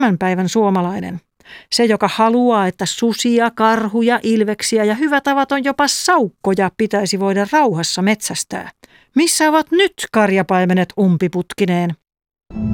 tämän päivän suomalainen. Se, joka haluaa, että susia, karhuja, ilveksiä ja hyvätavaton jopa saukkoja pitäisi voida rauhassa metsästää. Missä ovat nyt karjapaimenet umpiputkineen?